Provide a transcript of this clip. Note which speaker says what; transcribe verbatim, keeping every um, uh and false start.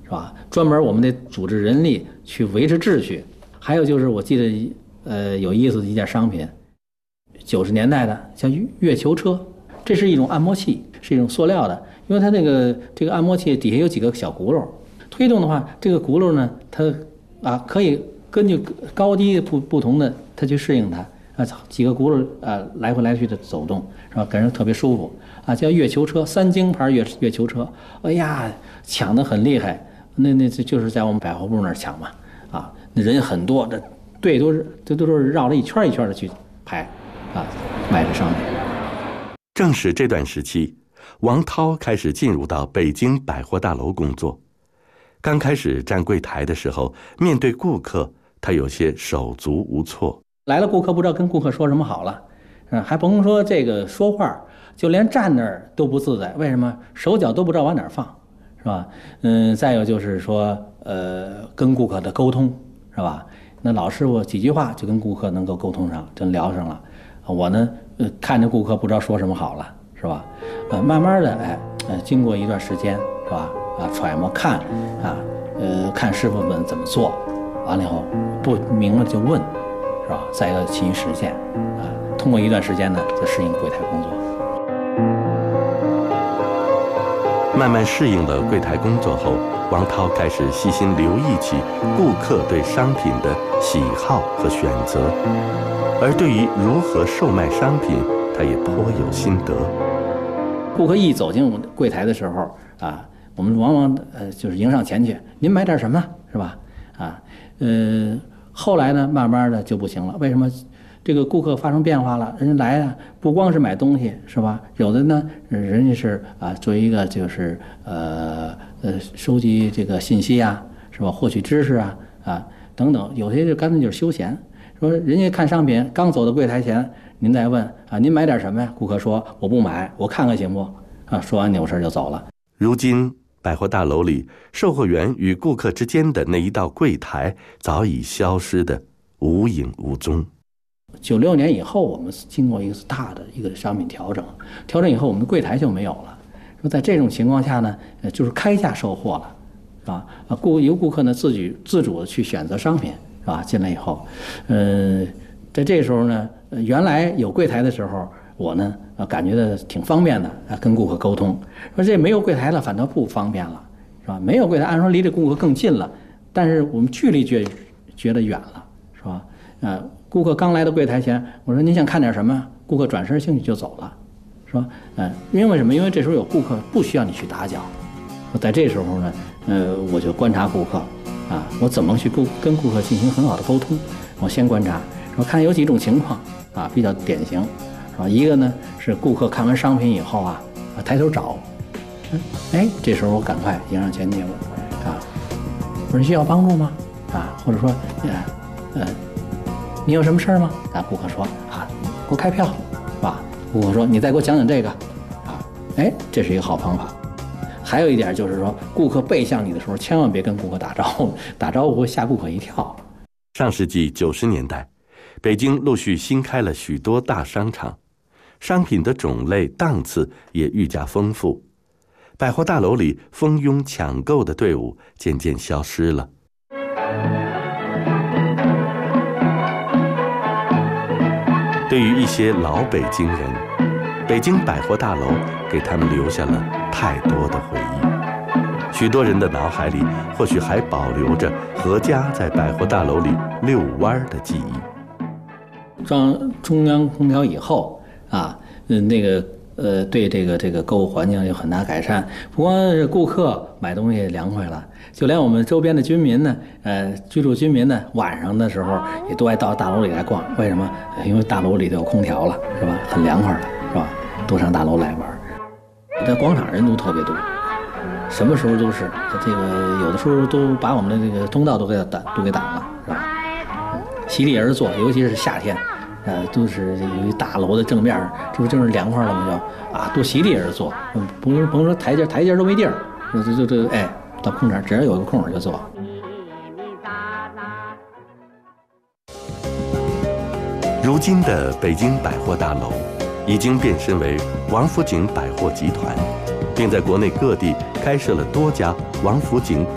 Speaker 1: 是吧？专门我们得组织人力去维持秩序。还有就是我记得呃有意思的一件商品，九十年代的叫月球车，这是一种按摩器，是一种塑料的，因为它那个这个按摩器底下有几个小轱辘，推动的话，这个轱辘呢，它啊可以根据高低不不同的，它去适应它啊，几个轱辘啊来回来去的走动，是吧？感觉特别舒服啊，叫月球车，三京牌月月球车，哎呀，抢得很厉害，那那就是在我们百货部那儿抢嘛，啊，那人很多，这队都是这都是绕了一圈一圈的去排，啊，卖这商品。
Speaker 2: 正是这段时期，王涛开始进入到北京百货大楼工作。刚开始站柜台的时候，面对顾客，他有些手足无措。
Speaker 1: 来了顾客不知道跟顾客说什么好了，嗯，还甭说这个说话，就连站那儿都不自在。为什么？手脚都不知道往哪儿放，是吧？嗯，再有就是说，呃，跟顾客的沟通，是吧？那老师傅几句话就跟顾客能够沟通上，真聊上了。我呢，呃，看着顾客不知道说什么好了，是吧？呃，慢慢的，哎，呃，经过一段时间，是吧？啊，揣摩看，啊，呃，看师傅们怎么做，完了以后不明白就问，是吧？再一个勤于实践，啊，通过一段时间呢，就适应柜台工作。
Speaker 2: 慢慢适应了柜台工作后，王涛开始细心留意起顾客对商品的喜好和选择，而对于如何售卖商品，他也颇有心得。
Speaker 1: 顾客一走进柜台的时候，啊，我们往往呃就是迎上前去，您买点什么，是吧？啊，呃，后来呢，慢慢的就不行了。为什么？这个顾客发生变化了，人家来啊，不光是买东西，是吧？有的呢，人家是啊，作为一个就是呃呃收集这个信息啊，是吧？获取知识啊啊等等，有些就干脆就是休闲。说人家看商品，刚走到柜台前，您再问啊，您买点什么呀？顾客说我不买，我看看行不？啊，说完扭身就走了。
Speaker 2: 如今百货大楼里，售货员与顾客之间的那一道柜台早已消失得无影无踪。
Speaker 1: 九六年以后，我们经过一次大的一个商品调整，调整以后，我们的柜台就没有了。说在这种情况下呢，呃，就是开价售货了，是吧？啊，顾由顾客呢自己自主的去选择商品，是吧？进来以后，呃，在这时候呢，原来有柜台的时候，我呢，呃，感觉到挺方便的，啊，跟顾客沟通。说这没有柜台了，反倒不方便了，是吧？没有柜台，按说离这顾客更近了，但是我们距离觉觉得远了，是吧？啊。顾客刚来到柜台前，我说您想看点什么？顾客转身兴趣就走了，是吧？嗯，因为什么？因为这时候有顾客不需要你去打搅。在这时候呢，呃，我就观察顾客，啊，我怎么去跟跟顾客进行很好的沟通？我先观察，我看有几种情况啊，比较典型，是吧？一个呢是顾客看完商品以后啊，啊抬头找，嗯，哎，这时候我赶快迎上前去问，啊，我说需要帮助吗？啊，或者说，呃，呃。你有什么事儿吗？啊，顾客说啊，给我开票，是吧？顾客说你再给我讲讲这个，啊，哎，这是一个好方法。还有一点就是说，顾客背向你的时候，千万别跟顾客打招呼，打招呼会吓顾客一跳。
Speaker 2: 上世纪九十年代，北京陆续新开了许多大商场，商品的种类档次也愈加丰富，百货大楼里蜂拥抢购的队伍渐渐消失了。对于一些老北京人，北京百货大楼给他们留下了太多的回忆。许多人的脑海里或许还保留着何家在百货大楼里遛弯的记忆。
Speaker 1: 装中央空调以后啊，嗯，那个呃，对这个这个购物环境有很大改善。不光是顾客买东西凉快了，就连我们周边的居民呢，呃，居住居民呢，晚上的时候也都爱到大楼里来逛。为什么？因为大楼里头有空调了，是吧？很凉快了，是吧？都上大楼来玩。在广场人都特别多，什么时候都是这个，有的时候都把我们的这个通道都给挡，都给挡了，是吧？嗯，席地而坐，尤其是夏天。呃，都是由于大楼的正面，这不正是凉快了吗？就啊，都席地而坐，嗯，甭甭说台阶，台阶都没地儿，就就就哎，到空场只要有个空就坐。
Speaker 2: 如今的北京百货大楼已经变身为王府井百货集团，并在国内各地开设了多家王府井百